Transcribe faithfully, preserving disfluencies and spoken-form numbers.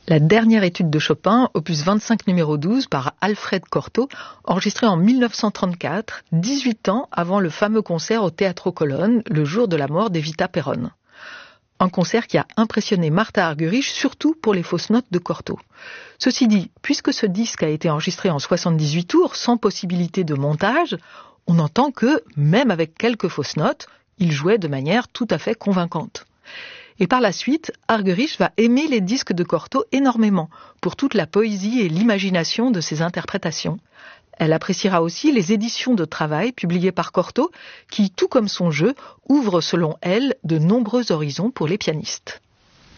La dernière étude de Chopin, opus vingt-cinq numéro douze par Alfred Cortot, enregistrée en mille neuf cent trente-quatre, dix-huit ans avant le fameux concert au Teatro Colonne, le jour de la mort d'Evita Peron. Un concert qui a impressionné Martha Argerich, surtout pour les fausses notes de Cortot. Ceci dit, puisque ce disque a été enregistré en soixante-dix-huit tours, sans possibilité de montage, on entend que, même avec quelques fausses notes, il jouait de manière tout à fait convaincante. Et par la suite, Argerich va aimer les disques de Cortot énormément, pour toute la poésie et l'imagination de ses interprétations. Elle appréciera aussi les éditions de travail publiées par Cortot, qui, tout comme son jeu, ouvrent selon elle de nombreux horizons pour les pianistes.